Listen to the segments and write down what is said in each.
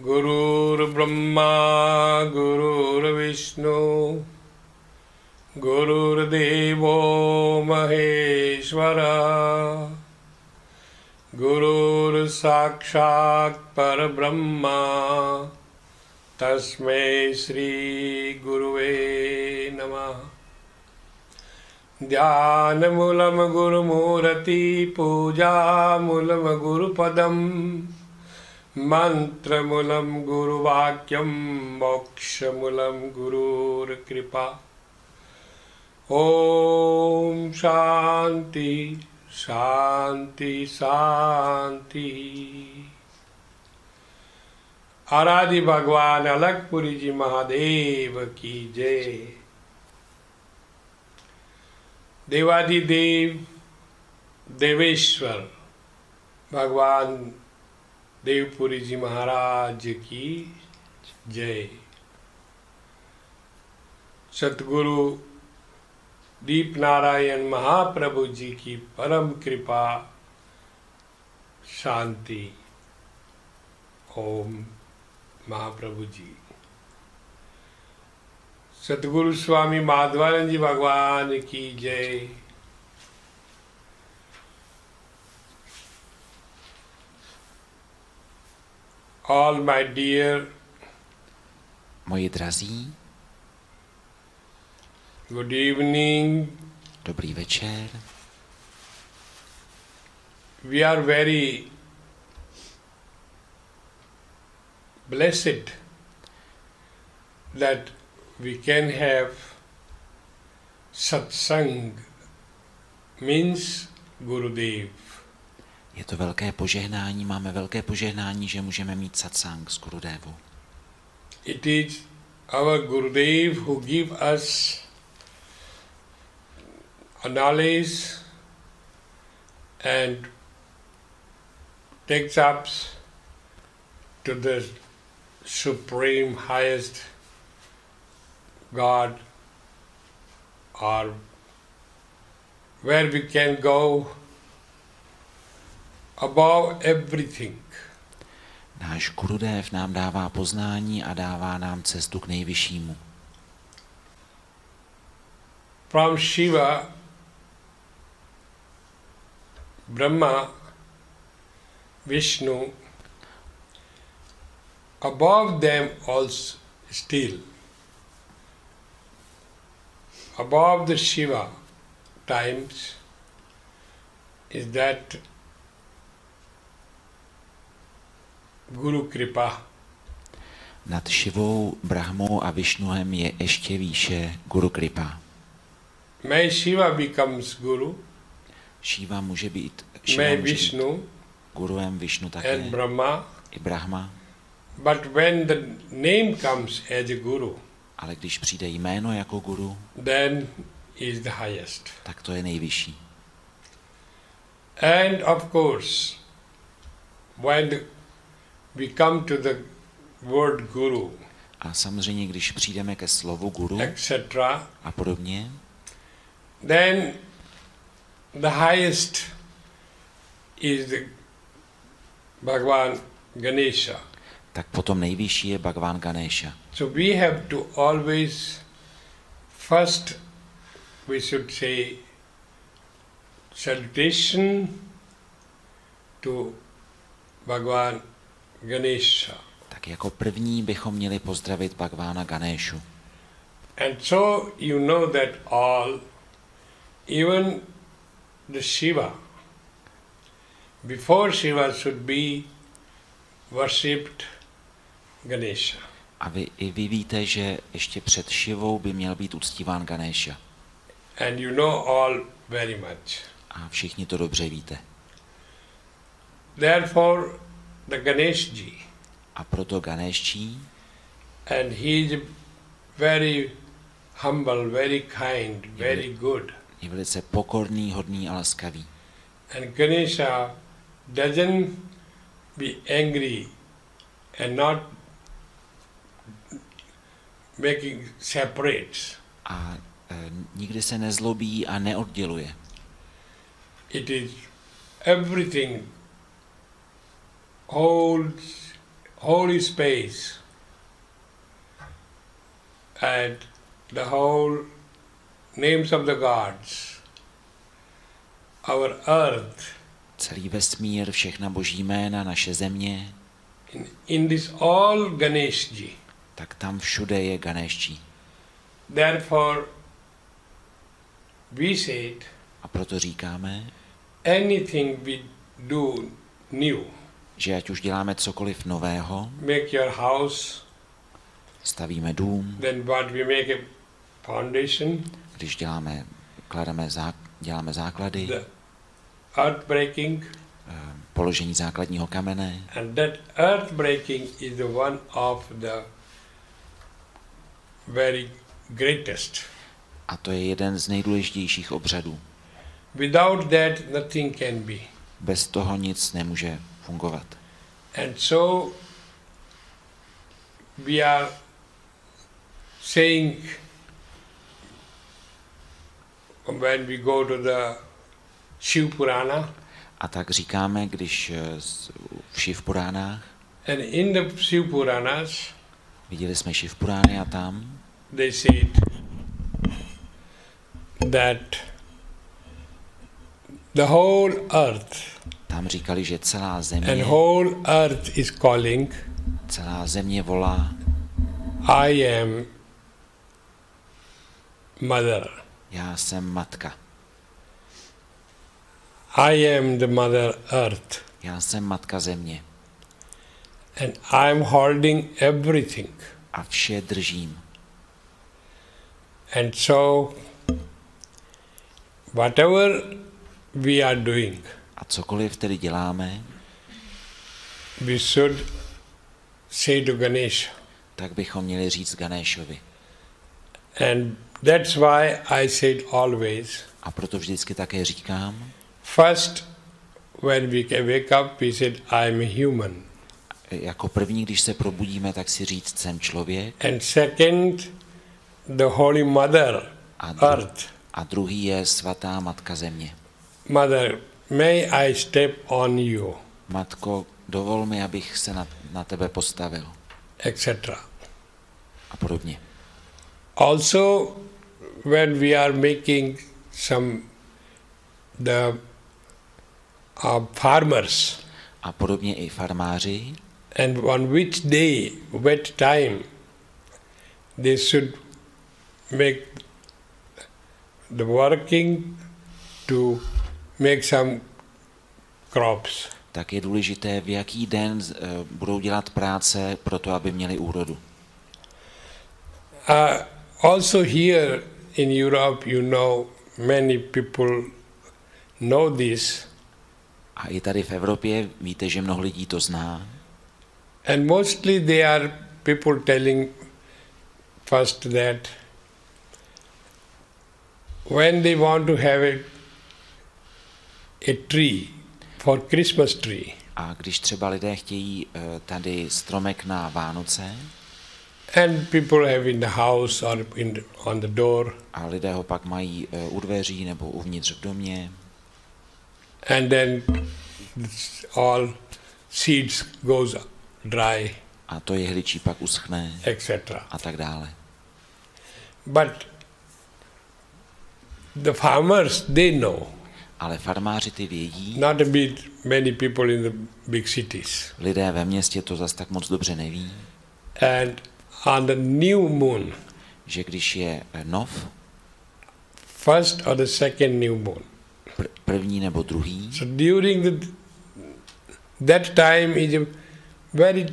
Gurur Brahma Gurur Vishnu Gurur Devo Maheshwara Gurur Sakshat Parabrahma Tasmai Shri Guruve Namah. Dhyanamulam Guru Murati Puja Mulam Guru Padam Mantramulam Guru Vakyam Mokshamulam Gurur Kripa. Om Shanti Shanti Shanti. आराधि भगवान अलगपुरी जी महादेव की जय। देवादिदेव देवेश्वर भगवान देवपुरी जी महाराज की जय। सतगुरु दीप नारायण महाप्रभु जी की परम कृपा शांति। ओम महाप्रभु जी। सतगुरु स्वामी माधवानंद जी भगवान की जय। All my dear, moji drazí, good evening. Dobrý večer. We are very blessed that we can have satsang, means Gurudev. Je to velké požehnání, máme velké požehnání, že můžeme mít satsang s Gurudevou. It is our Gurudev who give us a knowledge and takes us to the supreme highest God, or where we can go above everything. Náš Gurudev nám dává poznání a dává nám cestu k nejvyššímu. From Shiva, Brahma, Vishnu, above them also still, above the Shiva times, is that Guru Kripa. Nad Šivou, Brahmou a Višnuem je ještě výše Guru Kripa. May Shiva becomes Guru, Shiva může být, may Vishnu Guruem, Višnu také, and Brahma, i Brahma. but when the name comes as a Guru, Ale když přijde jméno jako Guru, then is the highest. tak to je nejvyšší. And of course, when we come to the word Guru, A samozřejmě, když přijdeme ke slovu Guru etc., a podobně, then the highest is the Bhagavan Ganesha. tak potom nejvyšší je Bhagavan Ganesha. So we have to always, first we should say salutation to Bhagavan Ganesha. Tak jako první bychom měli pozdravit Bhagavana Ganeshu. And so you know that all, even the Shiva, before Shiva should be worshipped Ganesha. A i vy víte, že ještě před Šivou by měl být uctíván Ganesha. And you know all very much. A všichni to dobře víte. Therefore, the Ganeshji, A proto Ganeshji, and he is very humble, very kind, very good. je velice pokorný, hodný a laskavý. And Ganesha doesn't be angry and not making separates. A nikdy se nezlobí a neodděluje. It is everything holds holy space and the whole names of the gods, our earth, celý vesmír, všechna boží jména, naše země, in this all Ganeshji. tak tam všude je Ganešji. Therefore, we said, A proto říkáme, anything we do new, že ať už děláme cokoliv nového, make your house, stavíme dům, then what we make a foundation, když děláme základy, the earth breaking, položení základního kamene. and that earth breaking is the one of the very greatest. A to je jeden z nejdůležitějších obřadů. Without that, nothing can be. Bez toho nic nemůže fungovat. And so we are saying when we go to the Shiv Purana, A tak říkáme, když v Šiv Puránách, and in the Shiv Puranas, viděli jsme Šiv Purány a tam they said that the whole earth tam říkali, že celá and země, whole earth is calling, celá země volá, I am mother. já jsem matka, I am the mother earth. já jsem matka země And I am holding everything. a vše držím. And so, whatever we are doing, A cokoliv tedy děláme, we should say to Ganesha. tak bychom měli říct Ganešovi. And that's why I said always, A proto vždycky také říkám, first, when we wake up, we said, I am a human. jako první, když se probudíme, tak si říct, jsem člověk. And second, the Holy Mother, Earth. A druhý je svatá matka země. Mother, may I step on you, Matko, dovol mi, abych se na tebe postavil. etc. A podobně. Also, when we are making the farmers, A podobně i farmáři, and on which day, what time, they should make the working to make some crops. tak je důležité, v jaký den budou dělat práce pro to, aby měli úrodu. Also here in Europe, you know, many people know this, A i tady v Evropě víte, že mnoho lidí to zná. and mostly they are people telling first that when they want to have a tree for Christmas tree, A když třeba lidé chtějí tady stromek na Vánoce, and people have in the house or on the door, a lidé ho pak mají u dveří nebo uvnitř v domě, and then all seeds goes dry, a to jehličí pak uschne etc. a tak dále. But the farmers, they know. Ale farmáři ty vědí, Not a bit many people in the big cities. lidé ve městě to zas tak moc dobře neví, And on the new moon, že když je nov, first or the second new moon, první nebo druhý, so during that time is a very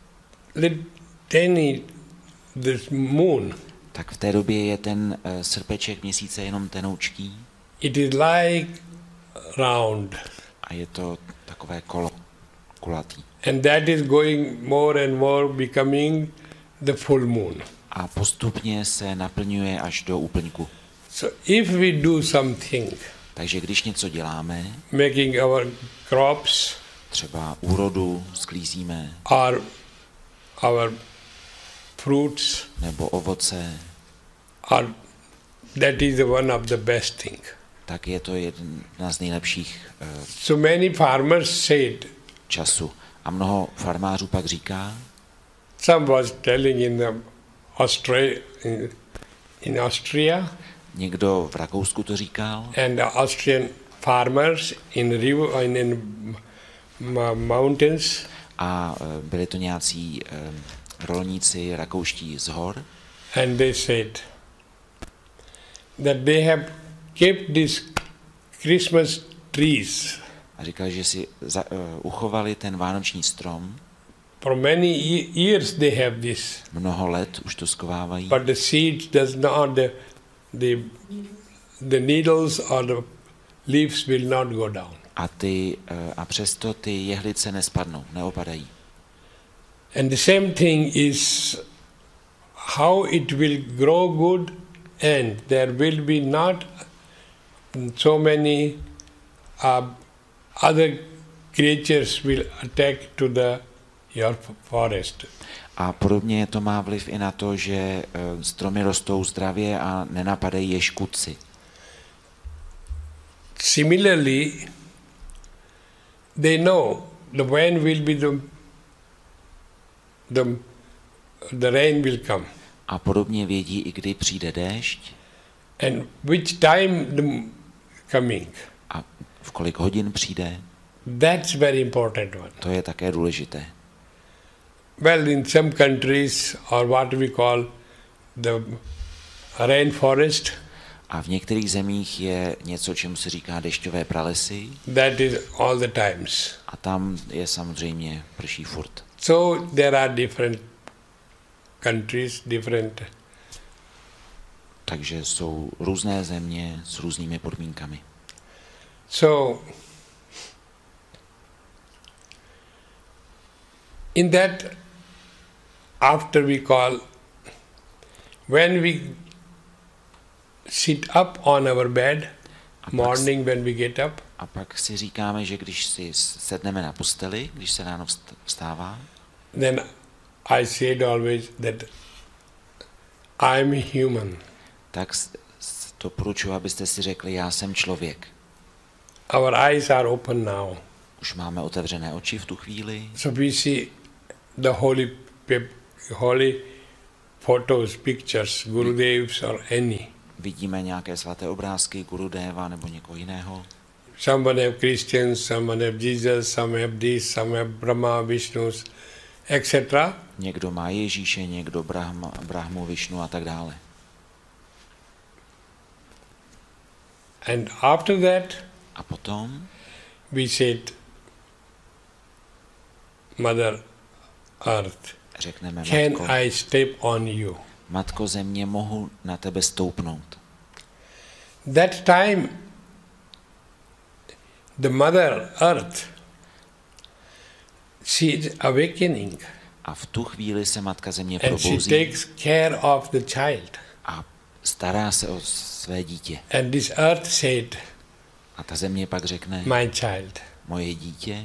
tiny this moon. tak v té době je ten srpeček měsíce jenom tenoučký It is like round, a je to takové kolo, kulatý. and that is going more and more becoming the full moon. A postupně se naplňuje až do úplňku. So if we do something, Takže když něco děláme, making our crops třeba úrodu sklízíme, or our fruits, nebo ovoce, or that is the one of the best thing. tak je to jedna z nejlepších So many farmers said, času. A mnoho farmářů pak říká, some was telling in Austria, někdo v Rakousku to říkal, and the Austrian farmers in mountains, a byli to nějací rolníci rakouští z hor, and they said that they have kept these Christmas trees a říkali, že si uchovali ten vánoční strom. for many years. They have this, Mnoho let už to skovávají, but the seeds does not the needles or the leaves will not go down. a přesto ty jehlice nespadnou, neopadají. And the same thing is how it will grow good, and there will be not so many other creatures will attack to your forest. A podobně to má vliv i na to, že stromy rostou zdravě a nenapadají je škůdci. Similarly, they know when will be the rain will come, A podobně vědí i kdy přijde déšť and which time the coming. a v kolik hodin přijde. That's very important one. To je také důležité. Well, in some countries, or what we call the rainforest, A v některých zemích je něco, čemu se říká dešťové pralesy, that is all the times. a tam je samozřejmě prší furt. So there are different countries, different. Takže jsou různé země s různými podmínkami. So in that, after we call, when we sit up on our bed, morning when we get up, A pak si říkáme, že když si sedneme na posteli, když se ráno vstává, then I said always that I'm human. tak doporučuji, abyste si řekli, já jsem člověk. Our eyes are open now. Už máme otevřené oči v tu chvíli, So we see the holy photos, pictures, Gurudevs or any. vidíme nějaké svaté obrázky Gurudeva nebo někoho jiného. Someone have Christians, someone have Jesus, some have this, some have Brahma, Vishnu, etc. Někdo má Ježíše, někdo Brahmu, Višnu a tak dále. And after that, A potom we said, Mother Earth, řekneme, can I step on you? Matko země, mohu na tebe stoupnout. That time, the Mother Earth, she is awakening, A v tu chvíli se Matka země and she probouzí takes care of the child. a stará se o své dítě. And this earth said, A ta země pak řekne, my child, moje dítě,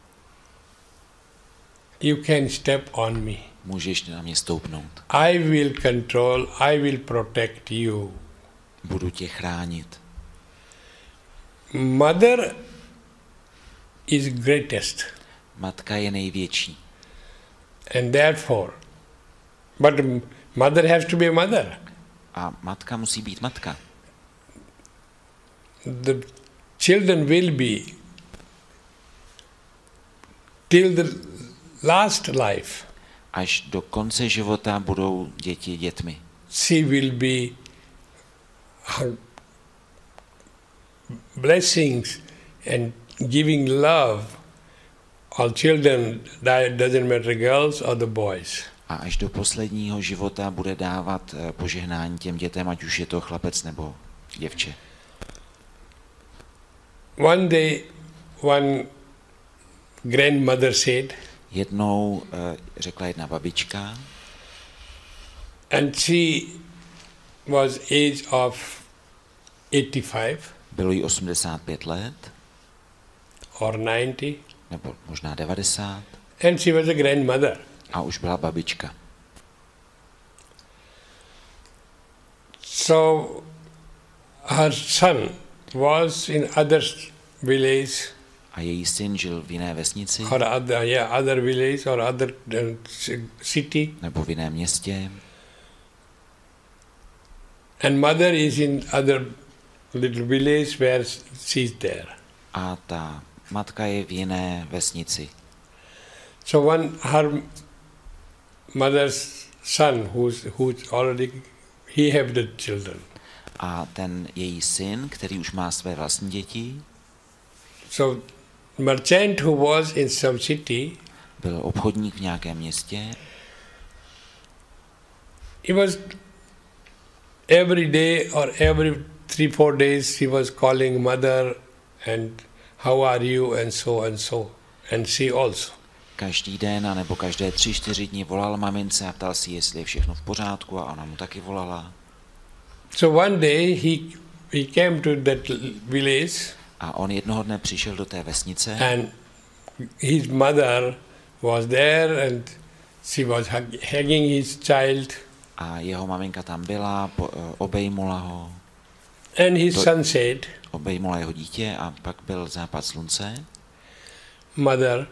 you can step on me. můžeš na mě stoupnout. I will control, I will protect you. Budu tě chránit. Mother is greatest, Matka je největší. and therefore, but mother has to be a mother. A matka musí být matka. The children will be till the last life. Až do konce života budou děti dětmi. She will be her blessings and giving love. All children, doesn't matter girls or the boys. A až do posledního života bude dávat požehnání těm dětem, ať už je to chlapec nebo děvče. One day, one grandmother said, Jednou řekla jedna babička, and she was age of 85 bylo jí 85 let, or 90, nebo možná 90, and she was a grandmother. a už byla babička. So her son was in other village A její syn žil v jiné vesnici or other village or other city, nebo v jiném městě. and mother is in other little village where she is there. A ta matka je v jiné vesnici. So her mother's son, who's already, he have the children. A ten její syn, který už má své vlastní děti, So merchant who was in some city, byl obchodník v nějakém městě, he was every day or every 3-4 days he was calling mother and how are you and so and she also. každý den a nebo každé 3-4 dny volal mamince a ptal si, jestli je všechno v pořádku, a ona mu taky volala. So one day he came to that village A on jednoho dne přišel do té vesnice and his mother was there and she was hugging his child a jeho maminka tam byla, obejmula ho, and his son said, obejmula jeho dítě a pak byl západ slunce. Mother,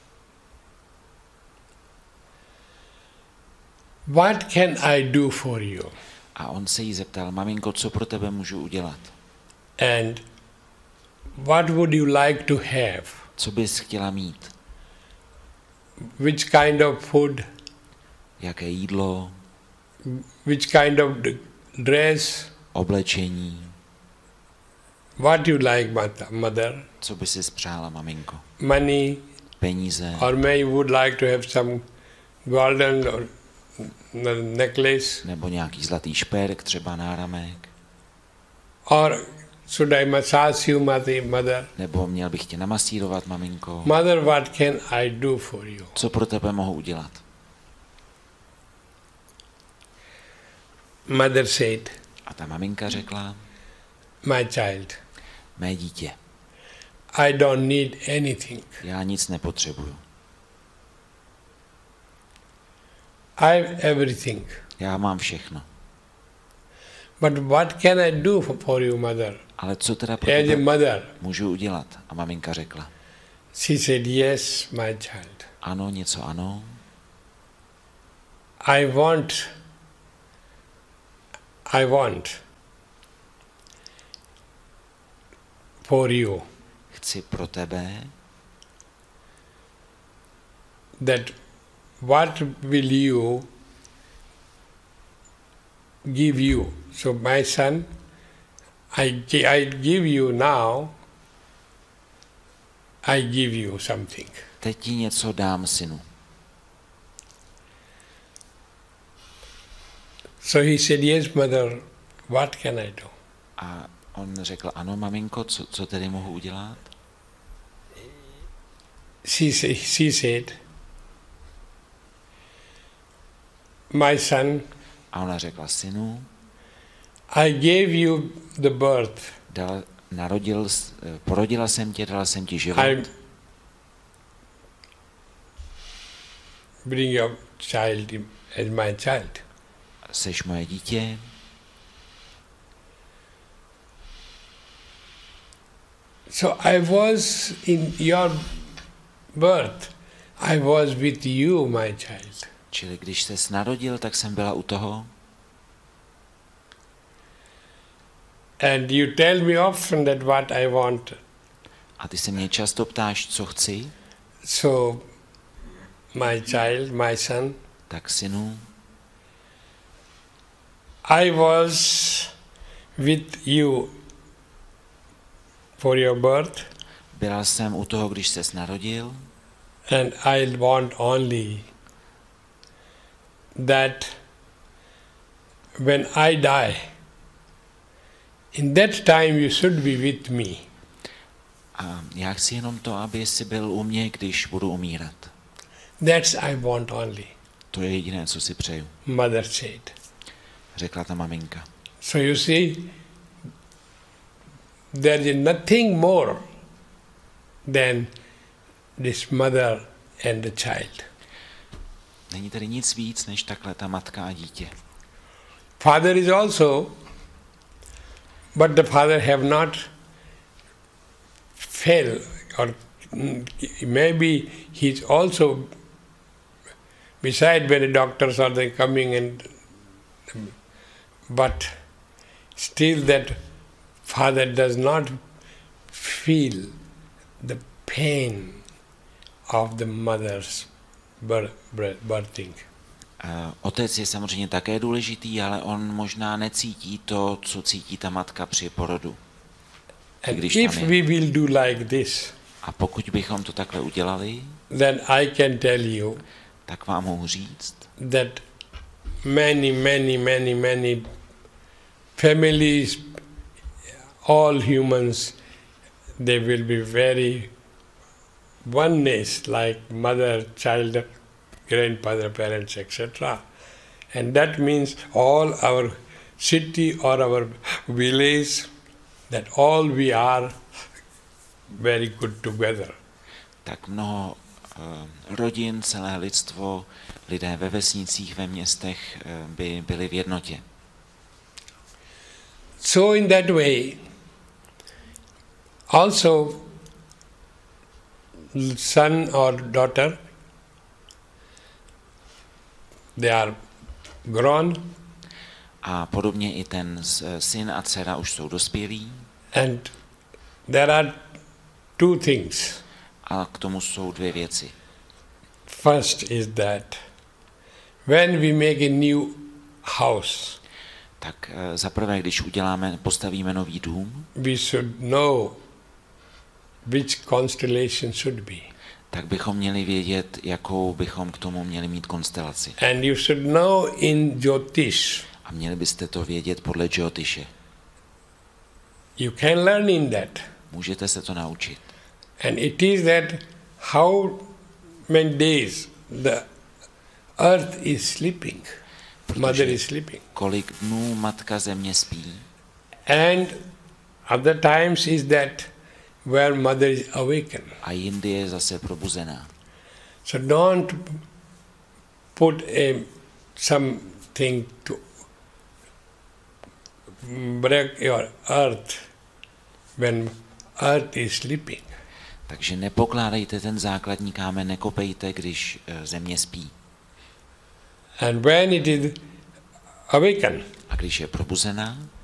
what can I do for you? A on se jí zeptal, maminko, co pro tebe můžu udělat? And what would you like to have? Co bys chtěla mít? Which kind of food? Jaké jídlo, Which kind of dress? oblečení? What you like, mother? Co by si spřála, maminko? Money? Peníze? Or may you would like to have some golden or necklace? Nebo nějaký zlatý šperk, třeba náramek? Or should I massage you, mother? Nebo měl bych tě namasírovat, maminko? Mother, what can I do for you? Co pro tebe mohu udělat? Mother said, A ta maminka řekla, my child, mé dítě, I don't need anything. já nic nepotřebuju. I have everything. Já mám všechno. But what can I do for you, mother? Ale co teda pro As a tebe mother, můžu udělat? A maminka řekla, she said, yes, my child. ano, něco ano. I want for you Chci pro tebe, that what will you give you? So my son, I give you now, I give you something. teď ti něco dám, synu. So he said, yes, mother, what can I do? A on řekl, ano, maminko, co tedy mohu udělat? She said, my son, A ona řekla, synu, I gave you the birth. Porodila jsem tě, dala jsem ti život. I bring your child as my child. Seš moje dítě. So I was in your birth. I was with you, my child. Čili když ses narodil, tak jsem byla u toho. And you tell me often that what I want. A ty se mě často ptáš, co chci. So, my child, my son, Tak synu, I was with you for your birth, byla jsem u toho, když ses narodil. and I want only that when I die, in that time you should be with me. A já chci jenom to, aby jsi byl u mě, když budu umírat. That's I want only, To je jediné, co si přeju, mother said. řekla ta maminka. So you see, there is nothing more than this mother and the child. Není tady nic víc, než takhle ta matka a dítě. Father is also, but the father have not fell or maybe he's also, beside when the doctors are they coming and, but still that father does not feel the pain of the mother's birthing. Otec je samozřejmě také důležitý, ale on možná necítí to, co cítí ta matka při porodu. And if we will do like this, a pokud bychom to takhle udělali, then I can tell you tak vám mohu říct, that many families, all humans, they will be very oneness, like mother, child, grandfather, parents, etc. And that means all our city or our village, that all we are very good together. Tak mnoho rodin, celé lidstvo, lidé ve vesnicích, ve městech by byli v jednotě. So in that way, also son or daughter, they are grown. A podobně i ten syn a dcera už jsou dospělí. And there are two things. A k tomu jsou dvě věci. First is that when we make a new house, tak za prvé, když postavíme nový dům, we should know which constellation should be. Tak bychom měli vědět, jakou bychom k tomu měli mít konstelaci. And you should know in Jyotish. A měli byste to vědět podle Jyotishe. You can learn in that. Můžete se to naučit. And it is that how many days the earth is sleeping, mother is sleeping. Kolik dnů matka země spí. And other times is that where mother is awakened. A jindy je zase probuzená. So don't put something to break your earth when earth is sleeping. Takže nepokládejte ten základní kámen, nekopejte, když země spí. And when it is awakened, a když je probuzená,